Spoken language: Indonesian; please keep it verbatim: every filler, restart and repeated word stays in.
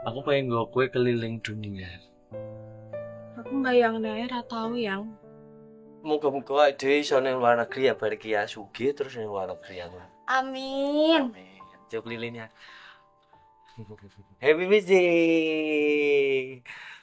Aku pengen gue kue keliling dunia. Aku bayang ae ra tau yang. Muga-muga ade iso ning luar negeri ya bar iki ya sugih terus ning luar negeri ya. Amin. Amin. Coba kelilingnya. Happy birthday.